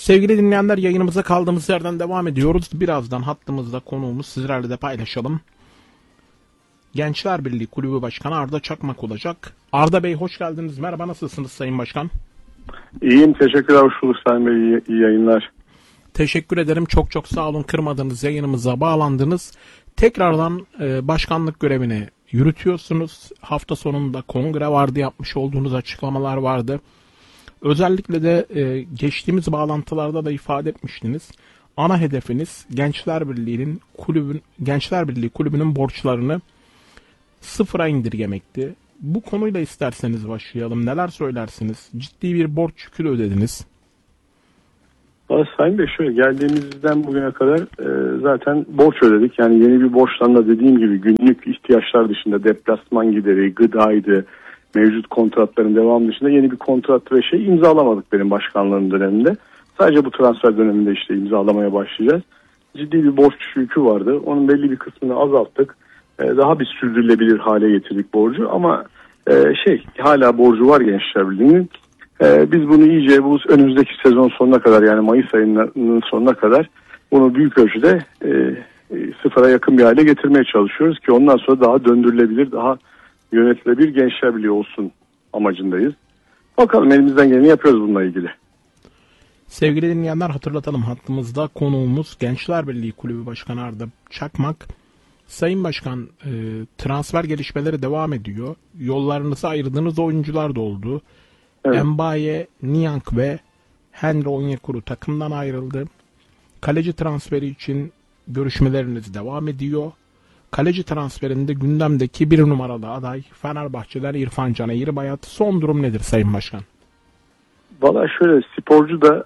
Sevgili dinleyenler, yayınımıza kaldığımız yerden devam ediyoruz. Birazdan hattımızda konuğumuz, sizlerle de paylaşalım. Gençler Birliği Kulübü Başkanı Arda Çakmak olacak. Arda Bey, hoş geldiniz. Merhaba, nasılsınız Sayın Başkan? İyiyim, teşekkürler. Hoş bulduk Sayın Bey. İyi yayınlar. Teşekkür ederim. Çok sağ olun. Kırmadınız, yayınımıza bağlandınız. Tekrardan başkanlık görevini yürütüyorsunuz. Hafta sonunda kongre vardı, yapmış olduğunuz açıklamalar vardı. Özellikle de geçtiğimiz bağlantılarda da ifade etmiştiniz. Ana hedefiniz Gençler Birliği Kulübü'nün borçlarını sıfıra indirgemekti. Bu konuyla isterseniz başlayalım. Neler söylersiniz? Ciddi bir borç yükü ödediniz. Sayın Bey, şöyle geldiğimizden bugüne kadar zaten borç ödedik. Yani yeni bir borçtan da dediğim gibi günlük ihtiyaçlar dışında deplasman gideri, gıdaydı, mevcut kontratların devamı dışında yeni bir kontrat ve şey imzalamadık benim başkanlığım döneminde. Sadece bu transfer döneminde işte imzalamaya başlayacağız. Ciddi bir borç yükü vardı. Onun belli bir kısmını azalttık. Daha bir sürdürülebilir hale getirdik borcu ama hala borcu var Gençler Birliği'nin. Biz bunu iyice bu önümüzdeki sezon sonuna kadar, yani Mayıs ayının sonuna kadar bunu büyük ölçüde sıfıra yakın bir hale getirmeye çalışıyoruz ki ondan sonra daha döndürülebilir, daha yönetilebilir Gençler Birliği olsun amacındayız. Bakalım, elimizden geleni yapıyoruz bununla ilgili. Sevgili dinleyenler, hatırlatalım, hattımızda konuğumuz Gençler Birliği Kulübü Başkanı Arda Çakmak. Sayın Başkan, transfer gelişmeleri devam ediyor. Yollarınızı ayırdığınız oyuncular da oldu. Evet. Mbaye, Niang ve Henry Onyekuru takımdan ayrıldı. Kaleci transferi için görüşmeleriniz devam ediyor. Kaleci transferinde gündemdeki bir numaralı aday Fenerbahçe'den İrfan Can Eğribayat. Son durum nedir Sayın Başkan? Valla şöyle, sporcu da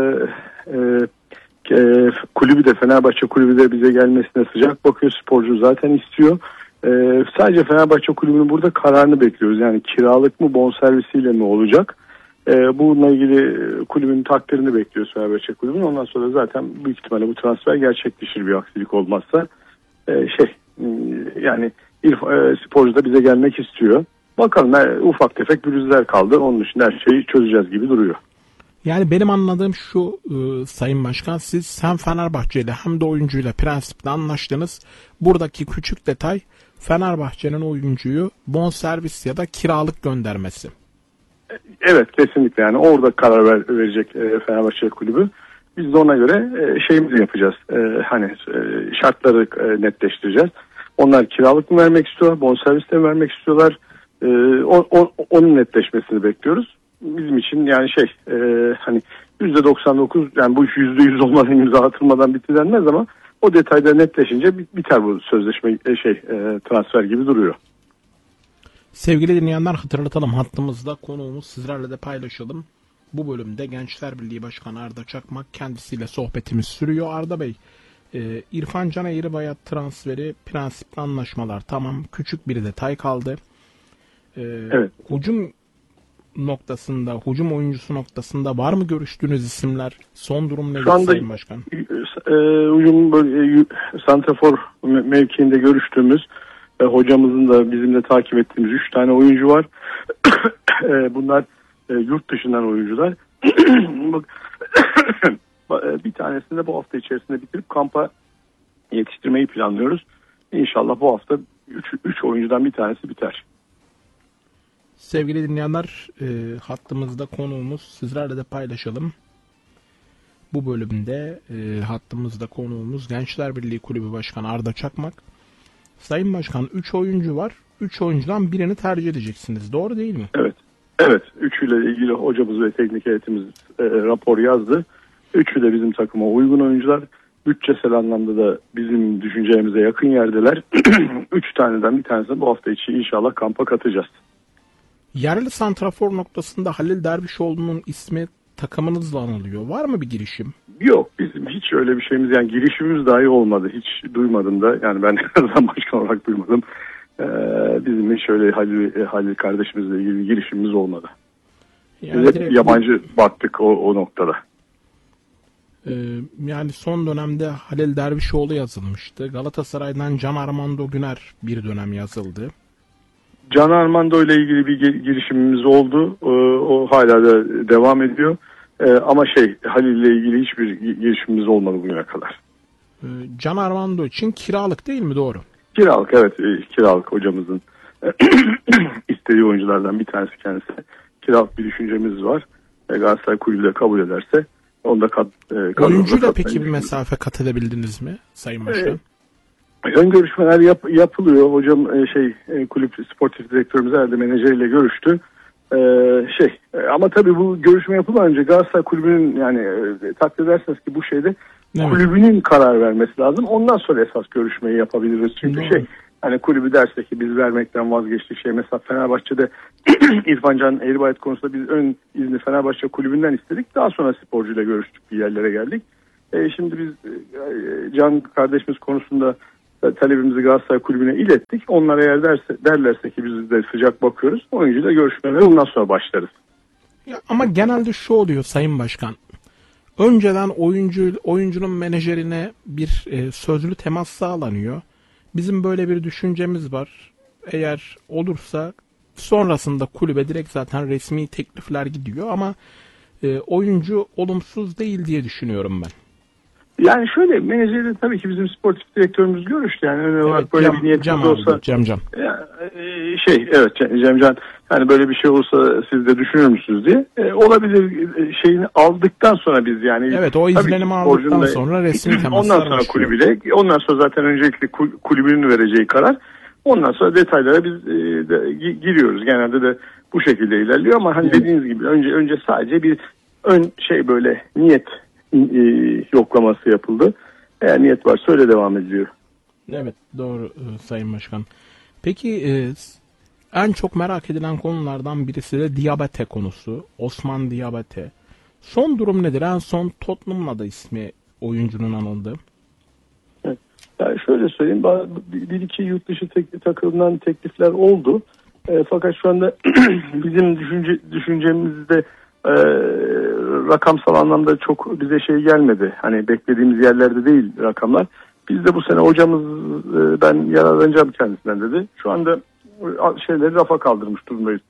kulübü de, Fenerbahçe kulübü de bize gelmesine sıcak bakıyor. Sporcu zaten istiyor. Sadece Fenerbahçe kulübünün burada kararını bekliyoruz. Yani kiralık mı, bonservisiyle mi olacak? Bununla ilgili kulübün takdirini bekliyoruz Fenerbahçe kulübünün. Ondan sonra zaten büyük ihtimalle bu transfer gerçekleşir bir aksilik olmazsa. Sporcu da bize gelmek istiyor. Bakalım, ufak tefek pürüzler kaldı. Onun için her şeyi çözeceğiz gibi duruyor. Yani benim anladığım şu Sayın Başkan, siz hem Fenerbahçe ile hem de oyuncuyla prensipte anlaştınız. Buradaki küçük detay Fenerbahçe'nin oyuncuyu bonservis ya da kiralık göndermesi. Evet, kesinlikle, yani orada karar verecek Fenerbahçe kulübü. Biz de ona göre şeyimizi yapacağız. Şartları netleştireceğiz. Onlar kiralık mı vermek istiyorlar, bonservis de mi vermek istiyorlar? Onun netleşmesini bekliyoruz. Bizim için yani %99, yani bu iş %100 olmadan, imza atılmadan bitti denmez ama o detayda netleşince biter bu sözleşme, transfer gibi duruyor. Sevgili dinleyenler, hatırlatalım, hattımızda konuğumuz, sizlerle de paylaşalım. Bu bölümde Gençler Birliği Başkanı Arda Çakmak, kendisiyle sohbetimiz sürüyor. Arda Bey, İrfan Can Eğribayat transferi, prensipli anlaşmalar tamam, küçük bir detay kaldı. Evet. Hücum oyuncusu noktasında var mı görüştüğünüz isimler? Son durum nedir Sayın Başkan? Hücum santrafor mevkiinde görüştüğümüz, hocamızın da bizim de takip ettiğimiz 3 tane oyuncu var. Bunlar yurt dışından oyuncular. Bir tanesini de bu hafta içerisinde bitirip kampa yetiştirmeyi planlıyoruz. İnşallah bu hafta 3 oyuncudan bir tanesi biter. Sevgili dinleyenler, hattımızda konuğumuz, sizlerle de paylaşalım. Bu bölümde hattımızda konuğumuz Gençler Birliği Kulübü Başkanı Arda Çakmak. Sayın Başkan, 3 oyuncu var. 3 oyuncudan birini tercih edeceksiniz. Doğru değil mi? Evet. Evet. Üçüyle ilgili hocamız ve teknik heyetimiz rapor yazdı. Üçü de bizim takıma uygun oyuncular. Bütçesel anlamda da bizim düşüncemize yakın yerdeler. 3 taneden bir tanesini bu hafta içi inşallah kampa katacağız. Yerli santrafor noktasında Halil Dervişoğlu'nun ismi takımınızla anılıyor. Var mı bir girişim? Yok, bizim hiç öyle bir şeyimiz, yani girişimimiz dahi olmadı. Hiç duymadım da, yani ben başkan olarak duymadım. Bizim hiç öyle Halil kardeşimizle ilgili bir girişimimiz olmadı. Yani biz hep yabancı baktık o noktada. Yani son dönemde Halil Dervişoğlu yazılmıştı. Galatasaray'dan Can Armando Güner bir dönem yazıldı. Can Armando ile ilgili bir girişimimiz oldu. O hala da devam ediyor. Ama Halil ile ilgili hiçbir girişimimiz olmadı bugüne kadar. Can Armando için kiralık değil mi? Doğru. Kiralık, evet, kiralık hocamızın istediği oyunculardan bir tanesi kendisi. Kiralık bir düşüncemiz var. Galatasaray kulübü de kabul ederse onu da oyuncuyla peki bir mesafe kat edebildiniz mi Sayın Başkan? Ön görüşmeler yapılıyor. Hocam kulüp sportif direktörümüz herhalde menajeriyle görüştü. Ama tabii bu görüşme yapılmadan önce Galatasaray kulübünün, yani takdir ederseniz ki bu şeyde kulübünün karar vermesi lazım. Ondan sonra esas görüşmeyi yapabiliriz. Çünkü hani kulübü derse ki biz vermekten vazgeçtik, mesela Fenerbahçe'de İrfan Can Eğribayat konusunda biz ön izni Fenerbahçe kulübünden istedik. Daha sonra sporcuyla görüştük, bir yerlere geldik. Şimdi biz Can kardeşimiz konusunda talebimizi Galatasaray kulübüne ilettik. Onlar eğer derlerse ki biz de sıcak bakıyoruz, oyuncuyla görüşmelere ondan sonra başlarız. Ya, ama genelde şu oluyor Sayın Başkan. Önceden oyuncunun menajerine bir sözlü temas sağlanıyor. Bizim böyle bir düşüncemiz var. Eğer olursa sonrasında kulübe direkt zaten resmi teklifler gidiyor ama oyuncu olumsuz değil diye düşünüyorum ben. Yani şöyle, menajerle tabii ki bizim sportif direktörümüz görüştü. Yani öyle olarak böyle bir niyetimiz olsa. Cemcan. Evet, Cemcan, hani böyle bir şey olursa siz de düşünür müsünüz diye. Olabilir şeyini aldıktan sonra biz yani. Evet, o izlenimi aldıktan sonra resmi temaslar ondan sonra başlıyor. Kulübüyle, ondan sonra zaten öncelikle kulübünün vereceği karar. Ondan sonra detaylara biz giriyoruz. Genelde de bu şekilde ilerliyor ama hani dediğiniz gibi önce sadece bir böyle niyet yoklaması yapıldı. Eğer niyet varsa öyle devam ediyor. Evet, doğru Sayın Başkan. Peki en çok merak edilen konulardan birisi de Diabate konusu. Osman Diabate. Son durum nedir? En son Tottenham'la da ismi oyuncunun anıldı. Evet. Yani şöyle söyleyeyim, bir iki yurt dışı takımdan teklifler oldu. Fakat şu anda bizim düşüncemizde rakamsal anlamda çok bize gelmedi. Hani beklediğimiz yerlerde değil rakamlar. Biz de bu sene hocamız ben yararlanacağım kendisinden dedi. Şu anda rafa kaldırmış durumdayız.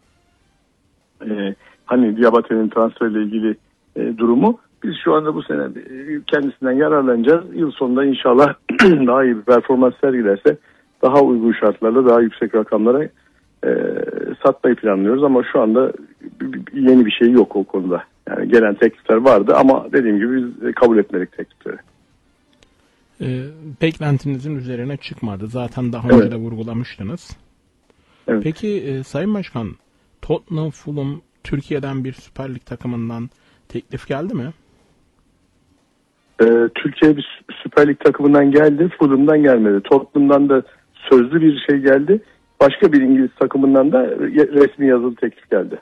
Hani Diabate'nin transferle ilgili durumu. Biz şu anda bu sene kendisinden yararlanacağız. Yıl sonunda inşallah daha iyi bir performans sergilerse daha uygun şartlarla daha yüksek rakamlara satmayı planlıyoruz ama şu anda yeni bir şey yok o konuda. Yani gelen teklifler vardı ama dediğim gibi biz kabul etmedik teklifleri. Beklentinizin üzerine çıkmadı. Zaten daha önce de vurgulamıştınız. Evet. Peki Sayın Başkan, Tottenham, Fulham, Türkiye'den bir Süper Lig takımından teklif geldi mi? Türkiye bir Süper Lig takımından geldi. Fulham'dan gelmedi. Tottenham'dan da sözlü bir şey geldi. Başka bir İngiliz takımından da resmi yazılı teklif geldi.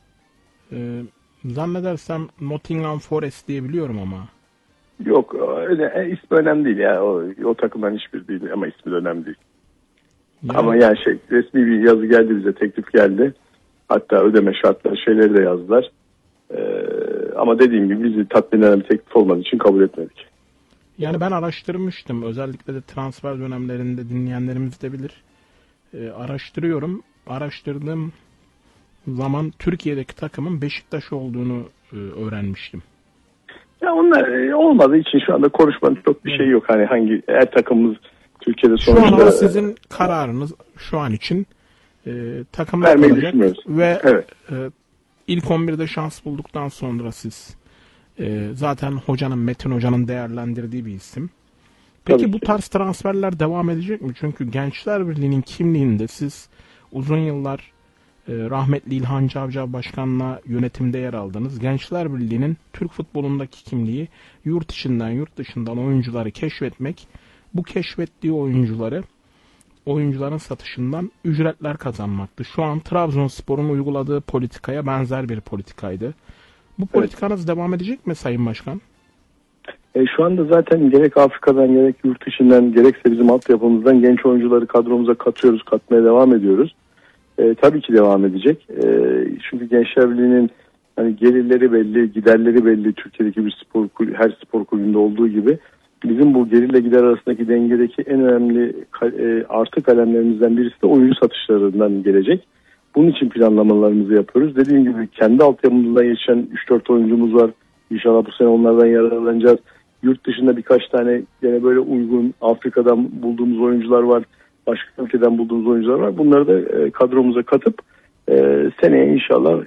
Zannedersem Nottingham Forest diye biliyorum ama. Yok, ismi önemli değil ya. O takımdan hiçbir değil ama ismi de önemli değil. Yani. Ama yani resmi bir yazı geldi, bize teklif geldi. Hatta ödeme şartları şeyleri de yazdılar. Ama dediğim gibi bizi tatmin eden bir teklif olmadığı için kabul etmedik. Yani ben araştırmıştım. Özellikle de transfer dönemlerinde dinleyenlerimiz de bilir. Araştırıyorum. Araştırdığım zaman Türkiye'deki takımın Beşiktaş olduğunu öğrenmiştim. Ya onlar olmadığı için şu anda konuşmanın çok bir şey yok. Hani her takımımız Türkiye'de sonuçta... Şu anda sizin kararınız şu an için takımda kalacak ve ilk 11'de şans bulduktan sonra siz zaten Metin Hoca'nın değerlendirdiği bir isim. Peki bu tarz transferler devam edecek mi? Çünkü Gençler Birliği'nin kimliğinde siz uzun yıllar rahmetli İlhan Cavcav Başkan'la yönetimde yer aldınız. Gençler Birliği'nin Türk futbolundaki kimliği yurt içinden yurt dışından oyuncuları keşfetmek, bu keşfettiği oyuncuların satışından ücretler kazanmaktı. Şu an Trabzonspor'un uyguladığı politikaya benzer bir politikaydı. Bu politikanız devam edecek mi Sayın Başkan? Şu anda zaten gerek Afrika'dan gerek yurt dışından gerekse bizim altyapımızdan genç oyuncuları kadromuza katmaya devam ediyoruz. Tabii ki devam edecek. Çünkü Gençler Birliği'nin gelirleri belli, giderleri belli. Türkiye'deki her spor kulübünde olduğu gibi bizim bu gelirle gider arasındaki dengedeki en önemli artı kalemlerimizden birisi de oyuncu satışlarından gelecek. Bunun için planlamalarımızı yapıyoruz. Dediğim gibi kendi altyapımızdan yetişen 3-4 oyuncumuz var. İnşallah bu sene onlardan yararlanacağız. Yurt dışında birkaç tane gene böyle uygun Afrika'dan bulduğumuz oyuncular var. Başka ülkeden bulduğumuz oyuncular var. Bunları da kadromuza katıp seneye inşallah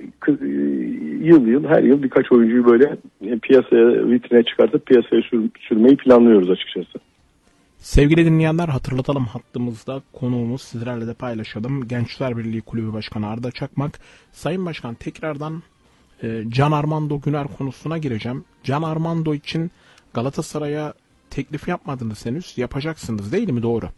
yıl her yıl birkaç oyuncuyu böyle piyasaya, vitrine çıkartıp piyasaya sürmeyi planlıyoruz açıkçası. Sevgili dinleyenler, hatırlatalım, hattımızda konuğumuz, sizlerle de paylaşalım. Gençler Birliği Kulübü Başkanı Arda Çakmak. Sayın Başkan, tekrardan Can Armando Güner konusuna gireceğim. Can Armando için Galatasaray'a teklif yapmadınız henüz. Yapacaksınız değil mi? Doğru.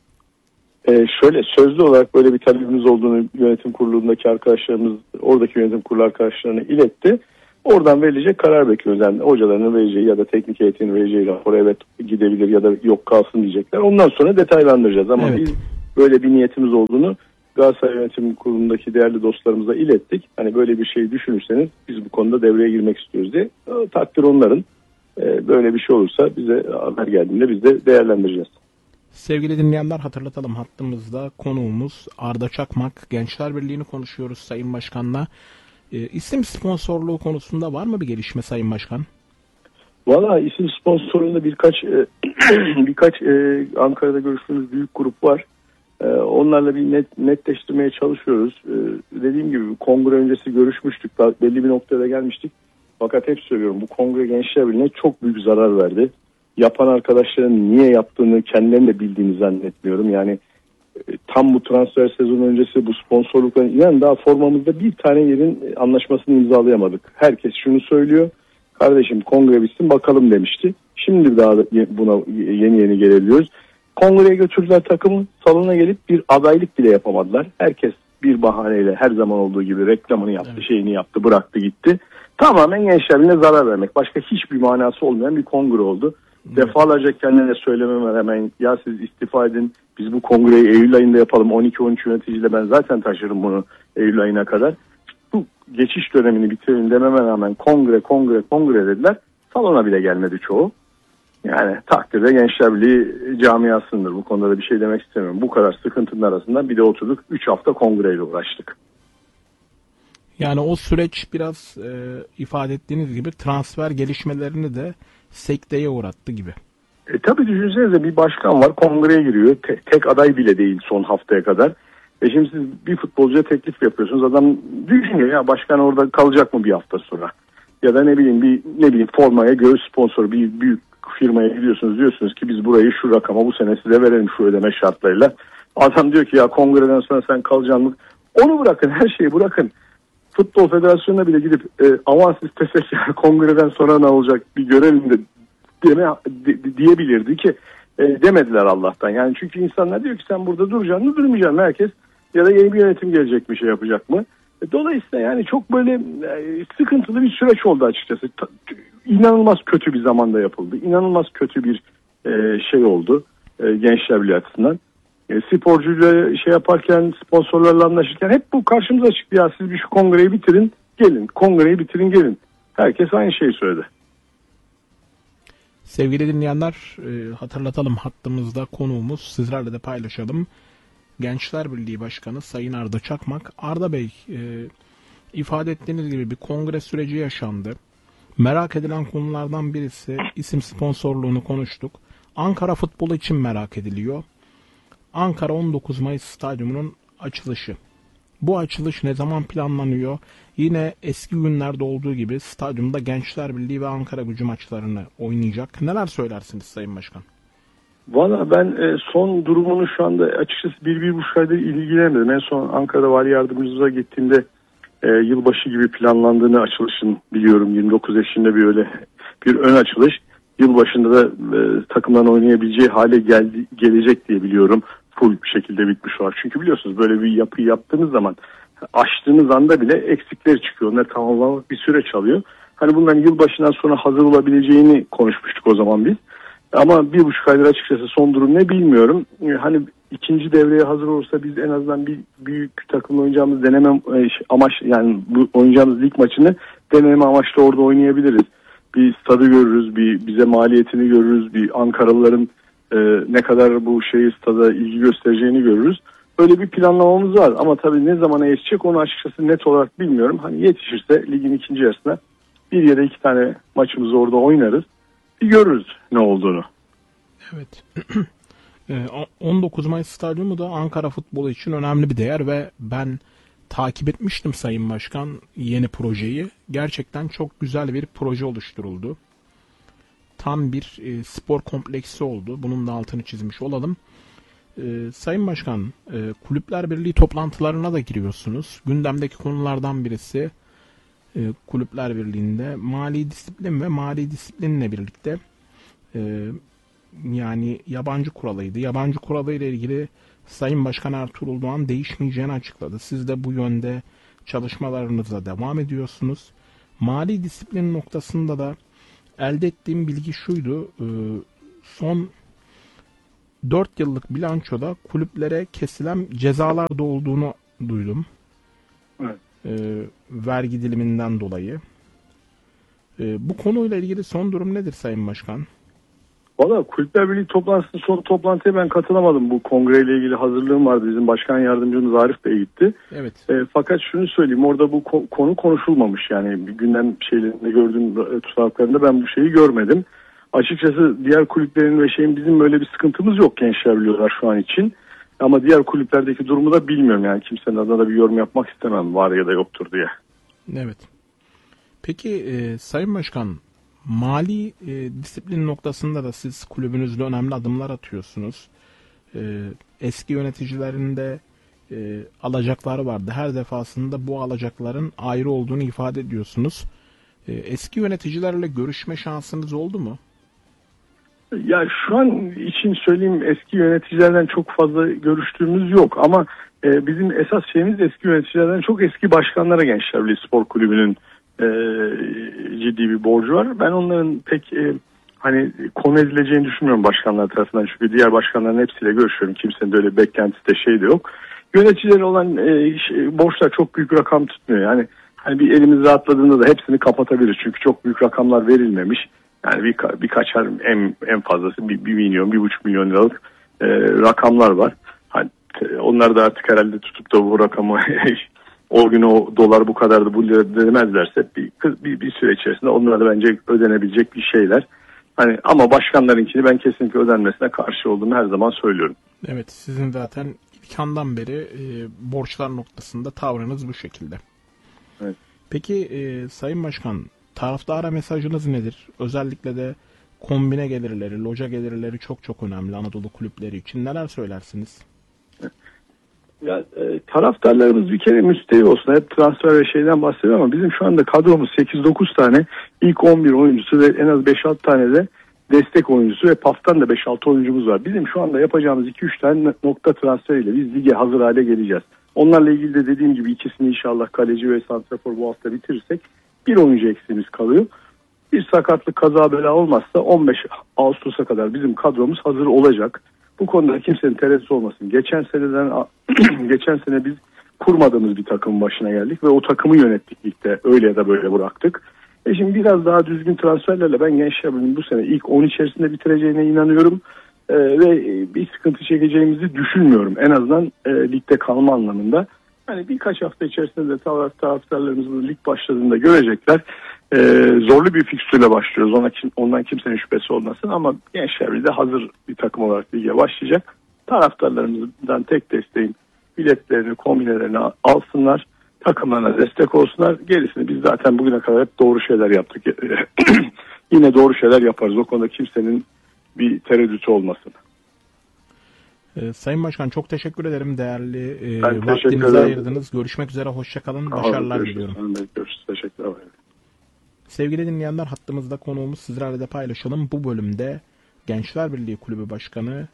Şöyle sözlü olarak böyle bir talebimiz olduğunu yönetim kurulundaki arkadaşlarımız, oradaki yönetim kurulu arkadaşlarına iletti. Oradan verilecek karar bekliyoruz. Yani hocalarının vereceği ya da teknik heyetinin vereceği rapor, evet gidebilir ya da yok kalsın diyecekler. Ondan sonra detaylandıracağız. Ama evet, biz böyle bir niyetimiz olduğunu Galatasaray Yönetim Kurulu'ndaki değerli dostlarımıza ilettik. Hani böyle bir şey düşünürseniz biz bu konuda devreye girmek istiyoruz diye. Takdir onların. Böyle bir şey olursa bize haber geldiğinde biz de değerlendireceğiz. Sevgili dinleyenler, hatırlatalım, hattımızda konuğumuz Arda Çakmak. Gençler Birliği'ni konuşuyoruz Sayın Başkan'la. İsim sponsorluğu konusunda var mı bir gelişme Sayın Başkan? Valla isim sponsorluğunda birkaç Ankara'da görüştüğümüz büyük grup var. Onlarla bir netleştirmeye çalışıyoruz. Dediğim gibi kongre öncesi görüşmüştük. Belli bir noktaya gelmiştik. Fakat hep söylüyorum, bu kongre Gençler Birliği'ne çok büyük zarar verdi. Yapan arkadaşların niye yaptığını kendilerinin de bildiğini zannetmiyorum. Yani tam bu transfer sezonu öncesi bu sponsorlukların, yani daha formamızda bir tane yerin anlaşmasını imzalayamadık. Herkes şunu söylüyor: kardeşim kongre bitsin bakalım demişti. Şimdi daha buna yeni gelebiliyoruz. Kongreye götürdüler takımı, salona gelip bir adaylık bile yapamadılar. Herkes bir bahaneyle her zaman olduğu gibi reklamını yaptı, evet, şeyini yaptı, bıraktı gitti. Tamamen Gençler zarar vermek. Başka hiçbir manası olmayan bir kongre oldu. Evet. Defalarca kendilerine söylememe rağmen ya siz istifa edin, biz bu kongreyi Eylül ayında yapalım. 12-13 yöneticiyle ben zaten taşırım bunu Eylül ayına kadar. Bu geçiş dönemini bitirelim dememe rağmen kongre dediler. Salona bile gelmedi çoğu. Yani takdirde Gençler Birliği camiasındır. Bu konuda da bir şey demek istemiyorum. Bu kadar sıkıntının arasından bir de oturduk 3 hafta kongreyle uğraştık. Yani o süreç biraz ifade ettiğiniz gibi transfer gelişmelerini de sekteye uğrattı gibi. Tabii düşünsenize, bir başkan var, kongreye giriyor. Tek aday bile değil son haftaya kadar. Şimdi siz bir futbolcuya teklif yapıyorsunuz. Adam düşünüyor ya, başkan orada kalacak mı bir hafta sonra? Ya da ne bileyim formaya göre sponsor bir büyük firmaya gidiyorsunuz, diyorsunuz ki biz burayı şu rakama bu sene size verelim şu ödeme şartlarıyla. Adam diyor ki ya kongreden sonra sen kalacaksın mı? Onu bırakın, her şeyi bırakın. Futbol Federasyonu'na bile gidip avans istesek ya kongreden sonra ne olacak bir görelim de diyebilirdi ki demediler Allah'tan. Yani çünkü insanlar diyor ki sen burada duracaksın mı durmayacaksın mı, herkes ya da yeni bir yönetim gelecek bir şey yapacak mı? Dolayısıyla yani çok böyle sıkıntılı bir süreç oldu açıkçası. İnanılmaz kötü bir zamanda yapıldı. İnanılmaz kötü bir şey oldu Gençler Birliği açısından. Sporcuyla şey yaparken, sponsorlarla anlaşırken hep bu karşımıza çıktı. Ya siz bir şu kongreyi bitirin gelin. Kongreyi bitirin gelin. Herkes aynı şeyi söyledi. Sevgili dinleyenler, hatırlatalım, hattımızda konuğumuz, sizlerle de paylaşalım. Gençler Birliği Başkanı Sayın Arda Çakmak. Arda Bey, ifade ettiğiniz gibi bir kongre süreci yaşandı. Merak edilen konulardan birisi, isim sponsorluğunu konuştuk. Ankara futbolu için merak ediliyor. Ankara 19 Mayıs Stadyumu'nun açılışı. Bu açılış ne zaman planlanıyor? Yine eski günlerde olduğu gibi stadyumda Gençler Birliği ve Ankaragücü maçlarını oynayacak. Neler söylersiniz Sayın Başkan? Valla ben son durumunu şu anda açıkçası bir buçuk aydır ilgilenmedim. En son Ankara'da vali yardımcımıza gittiğimde yılbaşı gibi planlandığını, açılışın biliyorum 29 yaşında bir ön açılış. Yılbaşında da takımdan oynayabileceği hale gelecek diye biliyorum. Full bir şekilde bitmiş var. Çünkü biliyorsunuz böyle bir yapıyı yaptığınız zaman açtığınız anda bile eksikler çıkıyor. Onlar tamamlamak bir süreç alıyor. Hani bunların yılbaşından sonra hazır olabileceğini konuşmuştuk o zaman biz. Ama bir buçuk aydır açıkçası son durum ne bilmiyorum. Hani ikinci devreye hazır olursa biz en azından bir büyük takımla oynayacağımız deneme amaç, yani bu oynayacağımız lig maçını deneme amaçlı orada oynayabiliriz. Bir stadı görürüz, bize maliyetini görürüz, bir Ankaralıların ne kadar bu stada ilgi göstereceğini görürüz. Öyle bir planlamamız var ama tabii ne zamana yetişecek onu açıkçası net olarak bilmiyorum. Hani yetişirse ligin ikinci yarısına bir ya da iki tane maçımızı orada oynarız. Bir görürüz ne olduğunu. Evet. 19 Mayıs Stadyumu da Ankara futbolu için önemli bir değer ve ben takip etmiştim Sayın Başkan yeni projeyi. Gerçekten çok güzel bir proje oluşturuldu. Tam bir spor kompleksi oldu. Bunun da altını çizmiş olalım. Sayın Başkan, Kulüpler Birliği toplantılarına da giriyorsunuz. Gündemdeki konulardan birisi Kulüpler Birliği'nde mali disiplin ve mali disiplinle birlikte yani yabancı kuralıydı. Yabancı kuralı ile ilgili Sayın Başkan Ertuğrul Doğan değişmeyeceğini açıkladı. Siz de bu yönde çalışmalarınıza devam ediyorsunuz. Mali disiplin noktasında da elde ettiğim bilgi şuydu. Son 4 yıllık bilançoda kulüplere kesilen cezalar da olduğunu duydum. Evet. Vergi diliminden dolayı. Bu konuyla ilgili son durum nedir Sayın Başkan? Valla Kulüpler Birliği toplantısının son toplantıya ben katılamadım. Bu kongreyle ilgili hazırlığım vardı. Bizim başkan yardımcımız Arif Bey gitti. Evet. Fakat şunu söyleyeyim, orada bu konu konuşulmamış. Yani bir gündem şeylerinde gördüğüm tutanaklarında ben bu şeyi görmedim. Açıkçası diğer kulüplerin ve bizim böyle bir sıkıntımız yok, Gençler biliyorlar şu an için. Ama diğer kulüplerdeki durumu da bilmiyorum. Yani kimsenin adına da bir yorum yapmak istemem, var ya da yoktur diye. Evet. Peki Sayın Başkan, mali disiplin noktasında da siz kulübünüzde önemli adımlar atıyorsunuz. Eski yöneticilerin de alacakları vardı. Her defasında bu alacakların ayrı olduğunu ifade ediyorsunuz. Eski yöneticilerle görüşme şansınız oldu mu? Ya şu an için söyleyeyim, eski yöneticilerden çok fazla görüştüğümüz yok ama bizim esas şeyimiz eski yöneticilerden çok eski başkanlara Gençler Birliği Spor Kulübü'nün ciddi bir borcu var. Ben onların pek hani konu edileceğini düşünmüyorum başkanlar tarafından, çünkü diğer başkanların hepsiyle görüşüyorum. Kimsenin de öyle beklentisi de de yok. Yöneticileri olan borçlar çok büyük rakam tutmuyor. Yani hani bir elimiz rahatladığında da hepsini kapatabiliriz. Çünkü çok büyük rakamlar verilmemiş. Yani birkaçar en fazlası 1 milyon, 1,5 milyon liralık rakamlar var. Hani onlar da artık herhalde tutup da bu rakamı o gün o dolar bu kadardı, bu lira demezlerse bir süre içerisinde onlar da bence ödenebilecek bir şeyler. Hani ama başkanlarınkini ben kesinlikle ödenmesine karşı olduğumu her zaman söylüyorum. Evet, sizin zaten ilk andan beri borçlar noktasında tavrınız bu şekilde. Evet. Peki Sayın Başkan, taraftara mesajınız nedir? Özellikle de kombine gelirleri, loca gelirleri çok önemli Anadolu kulüpleri için. Neler söylersiniz? Ya, taraftarlarımız bir kere müstehil olsun. Hep transfer ve şeyden bahsediyor ama bizim şu anda kadromuz 8-9 tane ilk 11 oyuncusu ve en az 5-6 tane de destek oyuncusu ve PAF'tan da 5-6 oyuncumuz var. Bizim şu anda yapacağımız 2-3 tane nokta transferiyle biz lige hazır hale geleceğiz. Onlarla ilgili de dediğim gibi ikisini inşallah kaleci ve santrafor bu hafta bitirirsek bir oyuncu eksiğimiz kalıyor. Bir sakatlık, kaza bela olmazsa 15 Ağustos'a kadar bizim kadromuz hazır olacak. Bu konuda kimsenin tereddüt olmasın. Geçen sene biz kurmadığımız bir takımın başına geldik ve o takımı yönettik ligde. Öyle ya da böyle bıraktık. Şimdi biraz daha düzgün transferlerle ben Gençler Birliği'nin bu sene ilk 10 içerisinde bitireceğine inanıyorum. Ve bir sıkıntı çekeceğimizi düşünmüyorum. En azından ligde kalma anlamında. Hani birkaç hafta içerisinde de taraftarlarımız lig başladığında görecekler. Zorlu bir fikstürle başlıyoruz. Ondan kimsenin şüphesi olmasın ama Gençler Birliği de hazır bir takım olarak lige başlayacak. Taraftarlarımızdan tek desteğim biletlerini, kombinelerini alsınlar. Takımlarına destek olsunlar. Gerisini biz zaten bugüne kadar hep doğru şeyler yaptık. Yine doğru şeyler yaparız. O konuda kimsenin bir tereddütü olmasın. Sayın Başkan, çok teşekkür ederim. Değerli Ben vaktinizi ayırdınız. Görüşmek üzere. Hoşça kalın. Başarılar diliyorum. Görüşürüz. Teşekkürler. Sevgili dinleyenler, hattımızda konuğumuz, sizlerle de paylaşalım. Bu bölümde Gençler Birliği Kulübü Başkanı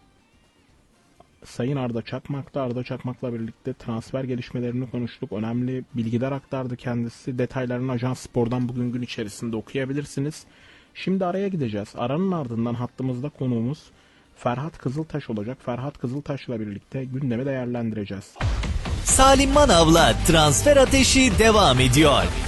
Sayın Arda Çakmak'ta. Arda Çakmak'la birlikte transfer gelişmelerini konuştuk. Önemli bilgiler aktardı kendisi. Detaylarını Ajans Spor'dan bugün gün içerisinde okuyabilirsiniz. Şimdi araya gideceğiz. Aranın ardından hattımızda konuğumuz Ferhat Kızıltaş olacak. Ferhat Kızıltaş'la birlikte gündemi değerlendireceğiz. Salim Manav'la Transfer Ateşi devam ediyor.